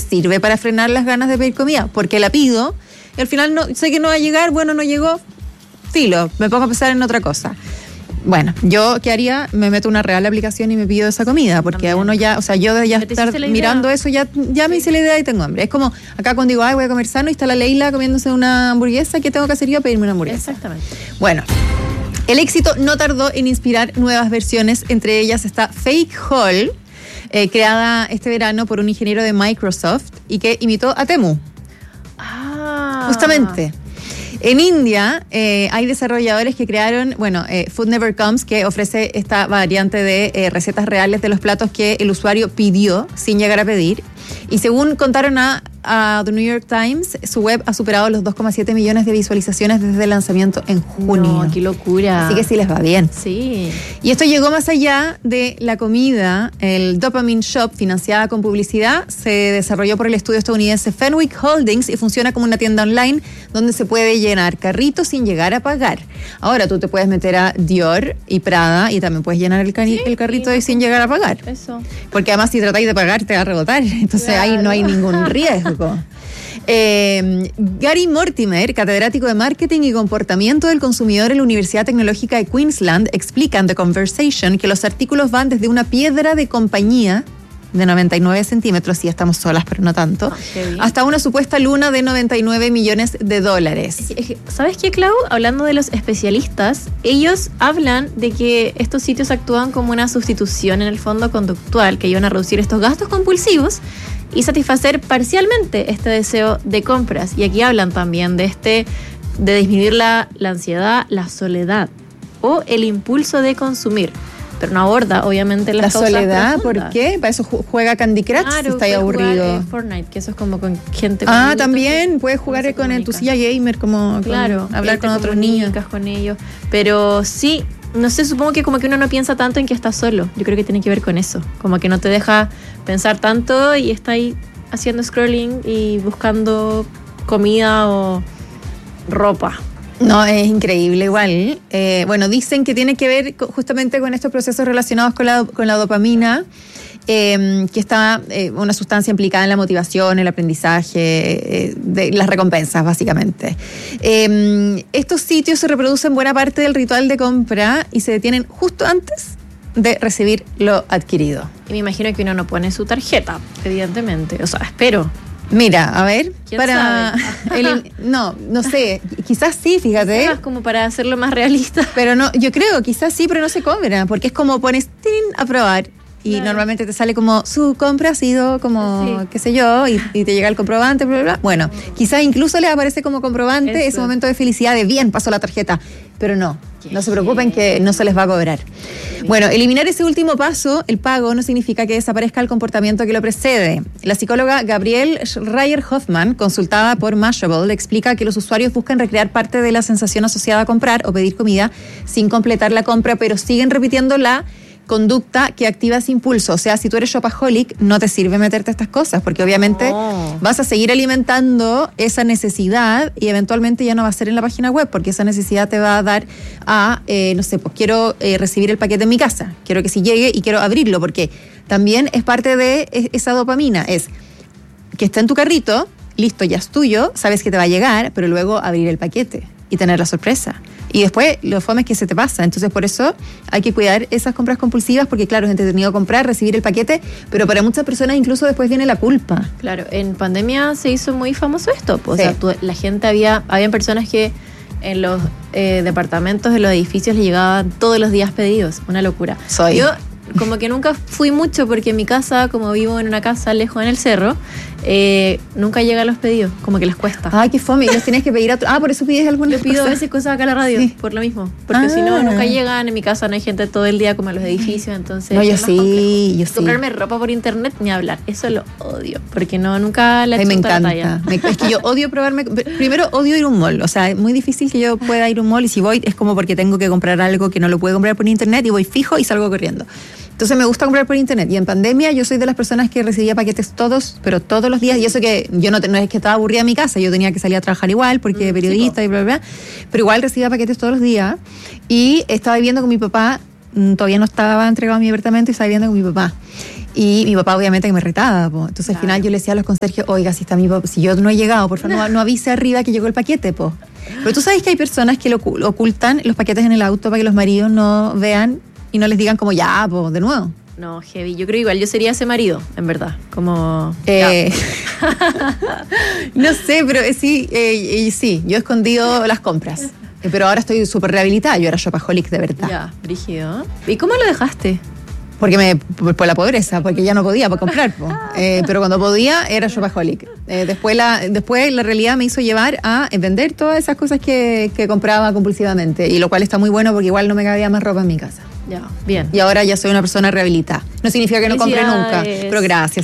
sirve para frenar las ganas de pedir comida, porque la pido y al final no, sé que no va a llegar, bueno, no llegó, filo, me pongo a pensar en otra cosa. Bueno, yo, ¿qué haría? Me meto una real aplicación y me pido esa comida, porque a uno ya, o sea, yo de ya estar mirando eso, ya me hice la idea y tengo hambre. Es como acá cuando digo, voy a comer sano y está la Leila comiéndose una hamburguesa, ¿qué tengo que hacer yo? Pedirme una hamburguesa. Exactamente. Bueno, el éxito no tardó en inspirar nuevas versiones, entre ellas está Fake Hall, creada este verano por un ingeniero de Microsoft y que imitó a Temu. Justamente. En India hay desarrolladores que crearon, Food Never Comes, que ofrece esta variante de recetas reales de los platos que el usuario pidió sin llegar a pedir. Y según contaron a The New York Times, su web ha superado los 2,7 millones de visualizaciones desde el lanzamiento en junio. No, qué locura. Así que sí les va bien. Sí. Y esto llegó más allá de la comida. El Dopamine Shop, financiada con publicidad, se desarrolló por el estudio estadounidense Fenwick Holdings y funciona como una tienda online donde se puede llenar carritos sin llegar a pagar. Ahora tú te puedes meter a Dior y Prada y también puedes llenar el carrito y sin llegar a pagar. Eso. Porque además si tratáis de pagar te va a rebotar. Entonces ahí no hay ningún riesgo. Gary Mortimer, catedrático de Marketing y Comportamiento del Consumidor en la Universidad Tecnológica de Queensland, explica en The Conversation que los artículos van desde una piedra de compañía de 99 centímetros, sí estamos solas, pero no tanto, hasta una supuesta luna de 99 millones de dólares. ¿Sabes qué, Clau? Hablando de los especialistas, ellos hablan de que estos sitios actúan como una sustitución en el fondo conductual, que ayudan a reducir estos gastos compulsivos y satisfacer parcialmente este deseo de compras. Y aquí hablan también de disminuir la ansiedad, la soledad o el impulso de consumir. Pero no aborda, obviamente, las causas soledad, profundas. ¿Por qué? Para eso juega Candy Crush, si está ahí aburrido. Fortnite, que eso es como con gente... También puedes jugar con tu silla gamer, como hablar con otros niños. Con ellos. Pero sí, no sé, supongo que como que uno no piensa tanto en que está solo. Yo creo que tiene que ver con eso. Como que no te deja pensar tanto y está ahí haciendo scrolling y buscando comida o ropa. No, es increíble igual. Dicen que tiene que ver justamente con estos procesos relacionados con la dopamina, que está una sustancia implicada en la motivación, el aprendizaje, de las recompensas, básicamente. Estos sitios se reproducen buena parte del ritual de compra y se detienen justo antes de recibir lo adquirido. Y me imagino que uno no pone su tarjeta, evidentemente. O sea, espero. Mira, a ver, ¿quién sabe? No sé, quizás sí, fíjate. Quizás como para hacerlo más realista. Pero no, yo creo, quizás sí, pero no se cobra, porque es como pones a probar y normalmente te sale como su compra ha sido como, qué sé yo, y te llega el comprobante, bla, bla, bla. Bueno, quizás incluso les aparece como comprobante ese momento de felicidad de bien, pasó la tarjeta, pero no se preocupen que no se les va a cobrar. Bueno, eliminar ese último paso, el pago, no significa que desaparezca el comportamiento que lo precede. La psicóloga Gabrielle Schreier-Hoffman, consultada por Mashable, explica que los usuarios buscan recrear parte de la sensación asociada a comprar o pedir comida sin completar la compra, pero siguen repitiendo la conducta que activa ese impulso. O sea, si tú eres shopaholic, no te sirve meterte estas cosas, porque obviamente vas a seguir alimentando esa necesidad y eventualmente ya no va a ser en la página web, porque esa necesidad te va a dar a, quiero recibir el paquete en mi casa, quiero que si llegue y quiero abrirlo, porque también es parte de esa dopamina, es que está en tu carrito, listo, ya es tuyo, sabes que te va a llegar, pero luego abrir el paquete y tener la sorpresa. Y después lo fome es que se te pasa. Entonces por eso hay que cuidar esas compras compulsivas, porque claro, es entretenido comprar, recibir el paquete, pero para muchas personas incluso después viene la culpa. Claro, en pandemia se hizo muy famoso esto. O sea, la gente habían personas que en los departamentos de los edificios le llegaban todos los días pedidos. Una locura. Yo como que nunca fui mucho, porque en mi casa, como vivo en una casa lejos en el cerro, nunca llegan los pedidos, como que les cuesta. Ay, qué fome, y los tienes que pedir a por eso pides alguna cosa. Yo pido a veces cosas acá a la radio, por lo mismo, porque si no, nunca llegan. En mi casa no hay gente todo el día como en los edificios, entonces no, yo sí. Comprarme ropa por internet, ni hablar, eso lo odio, porque nunca la he hecho. Me encanta, es que yo odio probarme, primero odio ir a un mall, o sea, es muy difícil que yo pueda ir a un mall, y si voy es como porque tengo que comprar algo que no lo puedo comprar por internet, y voy fijo y salgo corriendo. Entonces me gusta comprar por internet, y en pandemia yo soy de las personas que recibía paquetes todos los días, y eso que yo no es que estaba aburrida en mi casa, yo tenía que salir a trabajar igual porque periodista y bla, bla, bla, pero igual recibía paquetes todos los días, y estaba viviendo con mi papá todavía no estaba entregado a mi departamento y estaba viviendo con mi papá. Y mi papá obviamente que me retaba, po. Entonces al final yo le decía a los conserjes, oiga, si está mi papá, si yo no he llegado, por favor no avise arriba que llegó el paquete, po. Pero tú sabes que hay personas que ocultan los paquetes en el auto para que los maridos no vean y no les digan como ya, po, de nuevo. No, heavy. Yo creo igual yo sería ese marido, en verdad. Como... no sé, pero sí, yo he escondido las compras. Pero ahora estoy súper rehabilitada. Yo era shopaholic de verdad. Ya, brígido. ¿Y cómo lo dejaste? Porque por la pobreza, porque ya no podía para comprar. Pero cuando podía era shopaholic. Después la realidad me hizo llevar a vender todas esas cosas que compraba compulsivamente. Y lo cual está muy bueno porque igual no me cabía más ropa en mi casa. Ya, bien. Y ahora ya soy una persona rehabilitada. No significa que no compre nunca. Pero gracias.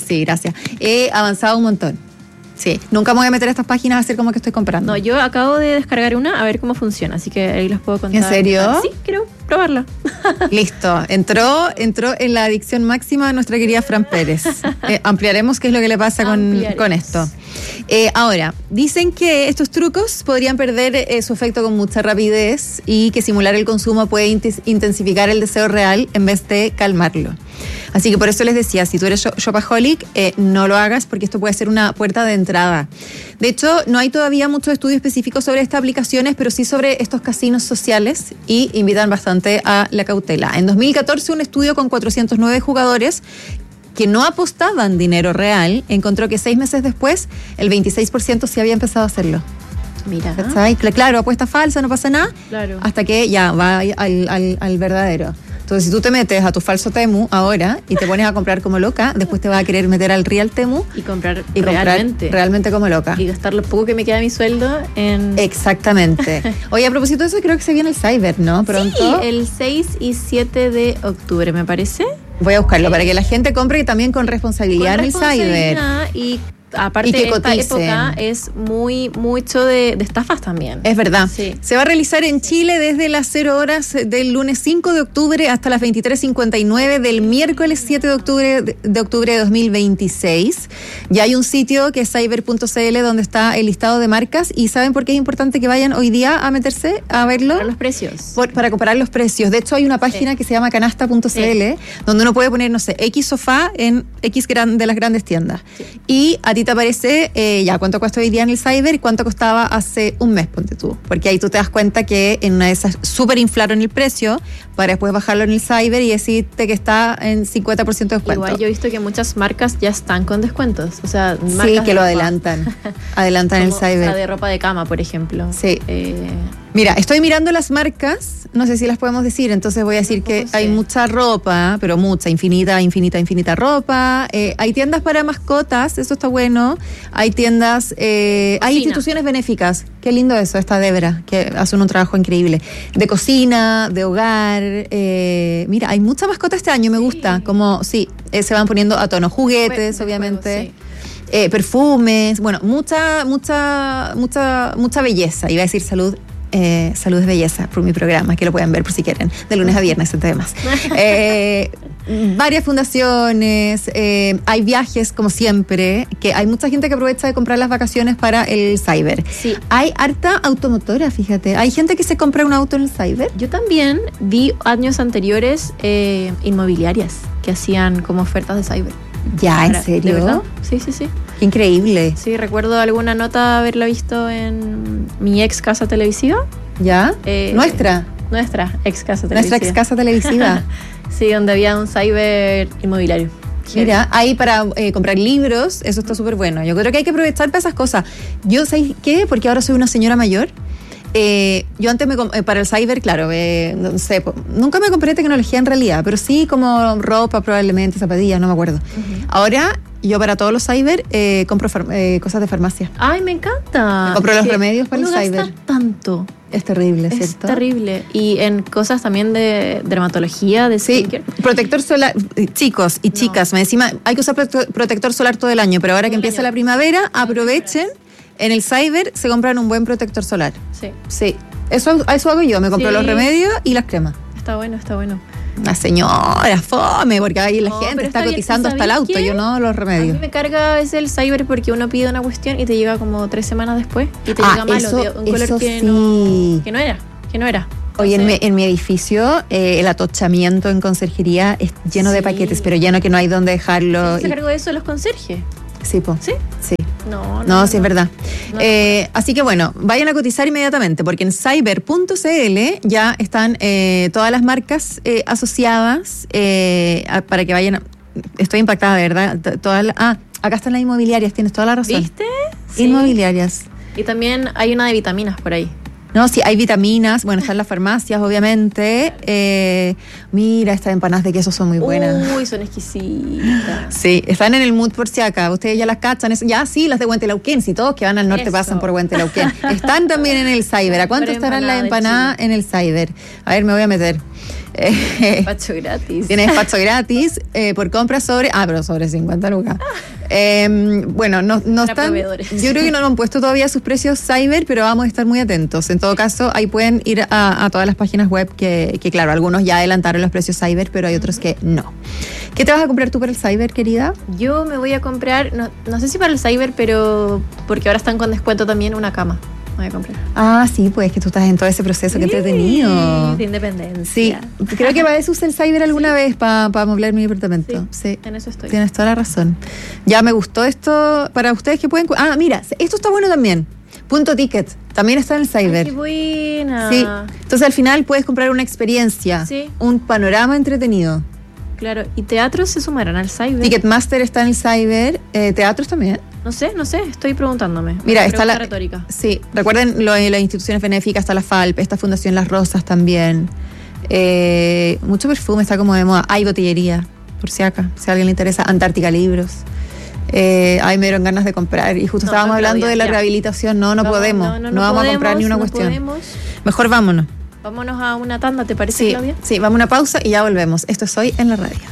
He avanzado un montón. Sí, nunca me voy a meter a estas páginas a hacer como que estoy comprando. No, yo acabo de descargar una a ver cómo funciona, así que ahí les puedo contar. ¿En serio? Sí, quiero probarla. Listo, entró en la adicción máxima de nuestra querida Fran Pérez. Ampliaremos qué es lo que le pasa con esto. Ahora, dicen que estos trucos podrían perder su efecto con mucha rapidez y que simular el consumo puede intensificar el deseo real en vez de calmarlo. Así que por eso les decía, si tú eres shopaholic, no lo hagas porque esto puede ser una puerta de entrada. De hecho, no hay todavía muchos estudios específicos sobre estas aplicaciones, pero sí sobre estos casinos sociales y invitan bastante a la cautela. En 2014, un estudio con 409 jugadores que no apostaban dinero real encontró que 6 meses después el 26% sí había empezado a hacerlo. Mira. Claro, apuesta falsa, no pasa nada, claro. Hasta que ya va al verdadero. Entonces, si tú te metes a tu falso Temu ahora y te pones a comprar como loca, después te vas a querer meter al real Temu y comprar realmente como loca. Y gastar lo poco que me queda de mi sueldo en... Exactamente. Oye, a propósito de eso, creo que se viene el Cyber, ¿no? Pronto. Sí, el 6 y 7 de octubre, me parece. Voy a buscarlo para que la gente compre también con responsabilidad en el Cyber. Y aparte, que esta coticen. época es mucho de estafas también. Es verdad. Sí. Se va a realizar en Chile desde las 0 horas del lunes 5 de octubre hasta las 23:59 del miércoles 7 de octubre de 2026. Ya hay un sitio que es cyber.cl donde está el listado de marcas. ¿Y saben por qué es importante que vayan hoy día a meterse a verlo? Para los precios. Para comparar los precios. De hecho, hay una página que se llama canasta.cl donde uno puede poner, no sé, X sofá en X de las grandes tiendas. Sí. Y a ti te aparece cuánto cuesta hoy día en el Cyber y cuánto costaba hace un mes, ponte tú. Porque ahí tú te das cuenta que en una de esas súper inflaron el precio para después bajarlo en el Cyber y decirte que está en 50% de descuento. Igual yo he visto que muchas marcas ya están con descuentos. O sea, marcas sí, que lo adelantan. Adelantan el Cyber. O sea, de ropa de cama, por ejemplo. Sí. Mira, estoy mirando las marcas, no sé si las podemos decir, entonces voy a decir que hay mucha ropa, pero mucha, infinita ropa. Hay tiendas para mascotas, eso está bueno. Hay tiendas, hay instituciones benéficas. Qué lindo eso, esta Debra, que hacen un trabajo increíble. De cocina, de hogar. Mira, hay mucha mascota este año, me gusta. Como, se van poniendo a tono juguetes, obviamente. Perfumes, bueno, mucha belleza. Iba a decir salud. Salud es belleza por mi programa, que lo pueden ver por si quieren, de lunes a viernes entre temas. Varias fundaciones, hay viajes como siempre, que hay mucha gente que aprovecha de comprar las vacaciones para el Cyber. Sí. Hay harta automotora, fíjate, hay gente que se compra un auto en el Cyber. Yo también vi años anteriores inmobiliarias que hacían como ofertas de Cyber. ¿Ya? ¿En serio? ¿De verdad? Sí. Qué increíble. Sí, recuerdo alguna nota haberla visto en mi ex casa televisiva. ¿Ya? Nuestra ex casa televisiva. Nuestra ex casa televisiva. Sí, donde había un cyber inmobiliario. Mira, ahí para comprar libros, eso está súper bueno. Yo creo que hay que aprovechar para esas cosas. Yo, ¿sabes qué? Porque ahora soy una señora mayor. Yo antes para el Cyber, claro, no sé, nunca me compré tecnología en realidad, pero sí como ropa probablemente, zapatillas, no me acuerdo. Uh-huh. Ahora, yo para todos los Cyber compro cosas de farmacia. ¡Ay, me encanta! Me compro los remedios para el Cyber. Tanto. Es terrible, ¿cierto? Es terrible. Y en cosas también de dermatología, de skincare. Sí, protector solar, chicos y chicas, encima hay que usar protector solar todo el año, pero ahora que empieza la primavera, aprovechen. En el Cyber se compran un buen protector solar. Sí. Eso hago yo. Me compro los remedios y las cremas. Está bueno. La señora, fome, porque ahí la gente está cotizando hasta el auto. ¿Qué? Yo no los remedios. A mí me carga a veces el Cyber porque uno pide una cuestión y te llega como 3 semanas después y te llega malo, un color que no era. Oye, en mi edificio, el atochamiento en conserjería es lleno de paquetes, pero lleno que no hay dónde dejarlo. ¿Se cargó de eso los conserjes? Sí, po. ¿Sí? Sí. No, sí, es verdad. Así que bueno, vayan a cotizar inmediatamente, porque en cyber.cl ya están todas las marcas asociadas para que vayan. Estoy impactada, de verdad. Acá están las inmobiliarias, tienes toda la razón. ¿Viste? Sí. Inmobiliarias. Y también hay una de vitaminas por ahí. No, sí, hay vitaminas. Bueno, están las farmacias, obviamente. Mira, estas empanadas de queso son muy buenas. Uy, son exquisitas. Sí, están en el mood por si acá. Ustedes ya las cachan. Ya, sí, las de Huentelauquén. Si todos que van al norte pasan por Huentelauquén. Están también en el Cyber. ¿A cuánto estarán las empanadas en el Cyber? A ver, me voy a meter. Despacho gratis. Tienes despacho gratis por compra pero sobre 50 lucas. Bueno, no están. Yo creo que no lo han puesto todavía sus precios Cyber, pero vamos a estar muy atentos. En todo caso, ahí pueden ir a todas las páginas web que claro, algunos ya adelantaron los precios Cyber, pero hay otros que no. ¿Qué te vas a comprar tú para el Cyber, querida? Yo me voy a comprar, no sé si para el Cyber, pero porque ahora están con descuento también, una cama. Voy a comprar. Sí, pues que tú estás en todo ese proceso, que entretenido. De independencia. Sí, creo que para eso usé el Cyber alguna vez, para amoblar mi departamento. Sí, en eso estoy. Tienes toda la razón. Ya me gustó esto, para ustedes que pueden... mira, esto está bueno también. Punto Ticket, también está en el Cyber. ¡Qué buena! Sí, entonces al final puedes comprar una experiencia, un panorama entretenido. Claro, ¿y teatros se sumarán al Cyber? Ticketmaster está en el Cyber, teatros también. No sé, estoy preguntándome. Mira, está la retórica. Sí, recuerden las instituciones benéficas, está la FALP, esta Fundación Las Rosas también. Mucho perfume está como de moda. Hay botillería, por si acá, si a alguien le interesa. Antártica Libros. Me dieron ganas de comprar. Y justo estábamos hablando de la rehabilitación. No podemos. No vamos a comprar ni una cuestión. Mejor vámonos. Vámonos a una tanda, ¿te parece, Claudia? Sí, vamos a una pausa y ya volvemos. Esto es Hoy en la Radio.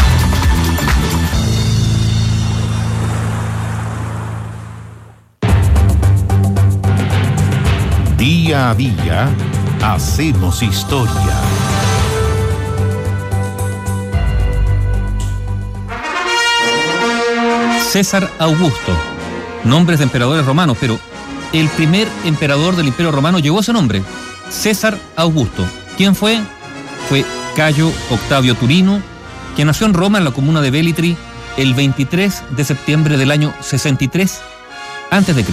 Día a día, hacemos historia. César Augusto, nombres de emperadores romanos, pero el primer emperador del Imperio Romano llevó ese nombre, César Augusto. ¿Quién fue? Fue Cayo Octavio Turino, que nació en Roma, en la comuna de Velitri, el 23 de septiembre del año 63 a.C.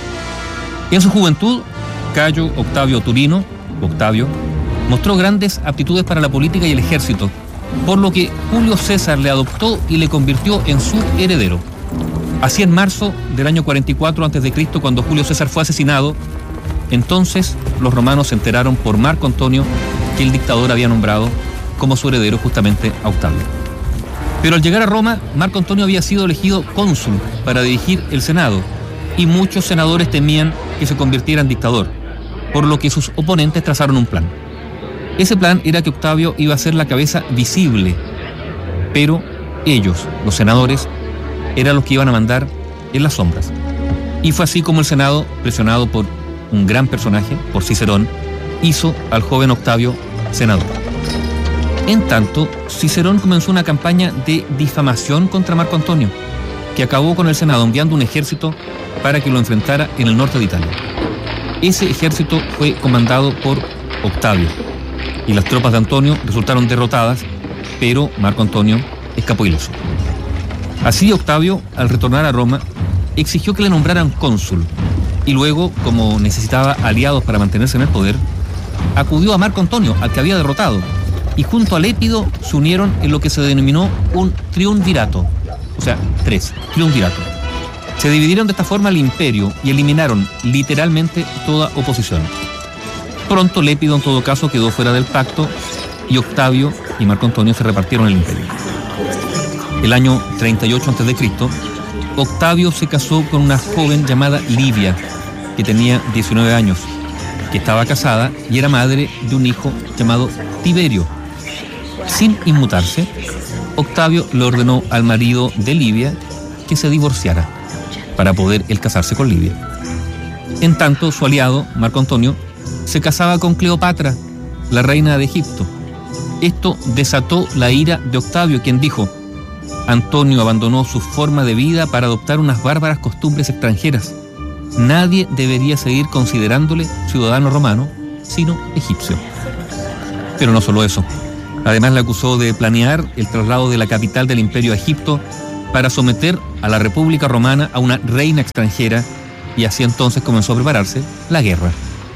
En su juventud, Cayo Octavio Turino, Octavio, mostró grandes aptitudes para la política y el ejército, por lo que Julio César le adoptó y le convirtió en su heredero. Así, en marzo del año 44 a.C., cuando Julio César fue asesinado, entonces los romanos se enteraron por Marco Antonio que el dictador había nombrado como su heredero justamente a Octavio. Pero al llegar a Roma, Marco Antonio había sido elegido cónsul para dirigir el Senado, y muchos senadores temían que se convirtiera en dictador, por lo que sus oponentes trazaron un plan. Ese plan era que Octavio iba a ser la cabeza visible, pero ellos, los senadores, eran los que iban a mandar en las sombras. Y fue así como el Senado, presionado por un gran personaje, por Cicerón, hizo al joven Octavio senador. En tanto, Cicerón comenzó una campaña de difamación contra Marco Antonio, que acabó con el Senado enviando un ejército para que lo enfrentara en el norte de Italia. Ese ejército fue comandado por Octavio, y las tropas de Antonio resultaron derrotadas, pero Marco Antonio escapó ileso. Así, Octavio, al retornar a Roma, exigió que le nombraran cónsul, y luego, como necesitaba aliados para mantenerse en el poder, acudió a Marco Antonio, al que había derrotado, y junto a Lépido se unieron en lo que se denominó un triunvirato, o sea, triunvirato. Se dividieron de esta forma el imperio y eliminaron literalmente toda oposición. Pronto Lépido, en todo caso, quedó fuera del pacto, y Octavio y Marco Antonio se repartieron el imperio. El año 38 a.C., Octavio se casó con una joven llamada Livia, que tenía 19 años, que estaba casada y era madre de un hijo llamado Tiberio. Sin inmutarse, Octavio le ordenó al marido de Livia que se divorciara para poder él casarse con Livia. En tanto, su aliado, Marco Antonio, se casaba con Cleopatra, la reina de Egipto. Esto desató la ira de Octavio, quien dijo: Antonio abandonó su forma de vida para adoptar unas bárbaras costumbres extranjeras. Nadie debería seguir considerándole ciudadano romano, sino egipcio. Pero no solo eso. Además le acusó de planear el traslado de la capital del Imperio a Egipto para someter a la República Romana a una reina extranjera, y así entonces comenzó a prepararse la guerra.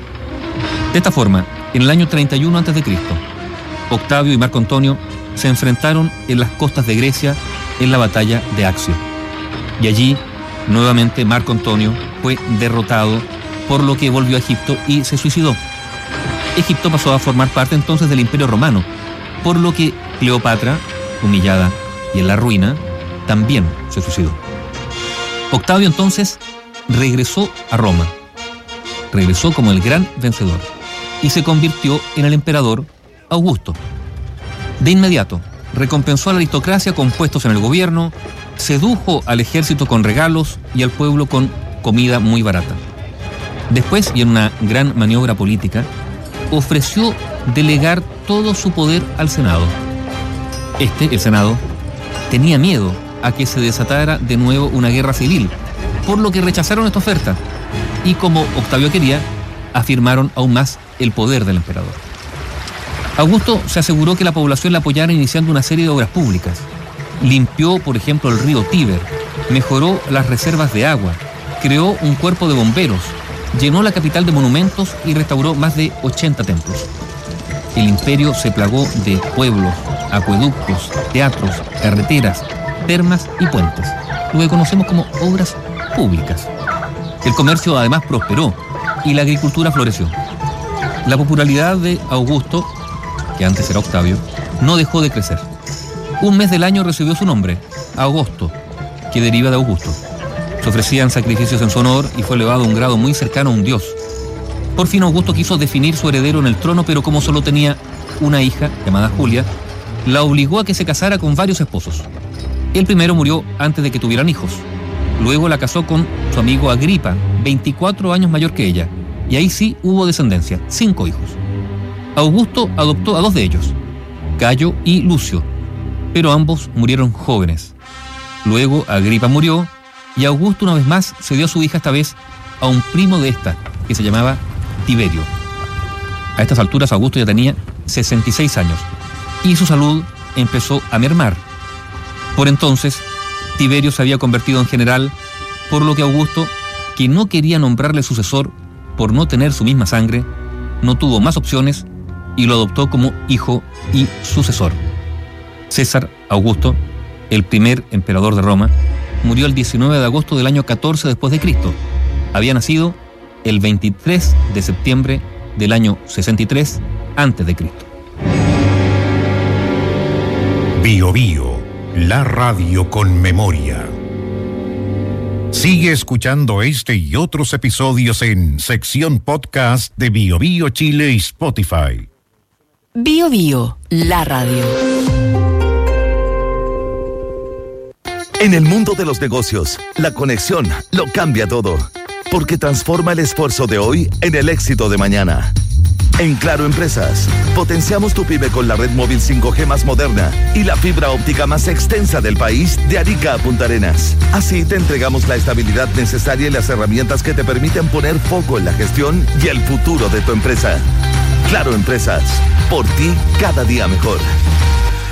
De esta forma, en el año 31 a.C., Octavio y Marco Antonio se enfrentaron en las costas de Grecia en la batalla de Accio. Y allí, nuevamente, Marco Antonio fue derrotado, por lo que volvió a Egipto y se suicidó. Egipto pasó a formar parte entonces del Imperio Romano, por lo que Cleopatra, humillada y en la ruina, también se suicidó. Octavio entonces regresó a Roma, regresó como el gran vencedor y se convirtió en el emperador Augusto. De inmediato, recompensó a la aristocracia con puestos en el gobierno, sedujo al ejército con regalos y al pueblo con comida muy barata. Después, y en una gran maniobra política, ofreció delegar todo su poder al Senado. El Senado, tenía miedo a que se desatara de nuevo una guerra civil, por lo que rechazaron esta oferta, y como Octavio quería, afirmaron aún más el poder del emperador. Augusto se aseguró que la población le apoyara iniciando una serie de obras públicas. Limpió, por ejemplo, el río Tíber, mejoró las reservas de agua, creó un cuerpo de bomberos, llenó la capital de monumentos y restauró más de 80 templos. El imperio se plagó de pueblos, acueductos, teatros, carreteras, termas y puentes, lo que conocemos como obras públicas. El comercio además prosperó y la agricultura floreció. La popularidad de Augusto, que antes era Octavio, no dejó de crecer. Un mes del año recibió su nombre, Agosto, que deriva de Augusto. Se ofrecían sacrificios en su honor y fue elevado a un grado muy cercano a un dios. Por fin Augusto quiso definir su heredero en el trono, pero como solo tenía una hija, llamada Julia, la obligó a que se casara con varios esposos. El primero murió antes de que tuvieran hijos. Luego la casó con su amigo Agripa, 24 años mayor que ella, y ahí sí hubo descendencia, 5 hijos. Augusto adoptó a 2 de ellos, Cayo y Lucio, pero ambos murieron jóvenes. Luego Agripa murió y Augusto una vez más se dio a su hija, esta vez a un primo de esta, que se llamaba Tiberio. A estas alturas Augusto ya tenía 66 años y su salud empezó a mermar. Por entonces, Tiberio se había convertido en general, por lo que Augusto, que no quería nombrarle sucesor por no tener su misma sangre, no tuvo más opciones y lo adoptó como hijo y sucesor. César Augusto, el primer emperador de Roma, murió el 19 de agosto del año 14 después de Cristo. Había nacido el 23 de septiembre del año 63 antes de Cristo. Bio Bio, la radio con memoria. Sigue escuchando este y otros episodios en sección podcast de Bio Bio Chile y Spotify. Bio Bio, la radio. En el mundo de los negocios, la conexión lo cambia todo, porque transforma el esfuerzo de hoy en el éxito de mañana. En Claro Empresas, potenciamos tu pyme con la red móvil 5G más moderna y la fibra óptica más extensa del país, de Arica a Punta Arenas. Así te entregamos la estabilidad necesaria y las herramientas que te permiten poner foco en la gestión y el futuro de tu empresa. Claro Empresas, por ti cada día mejor.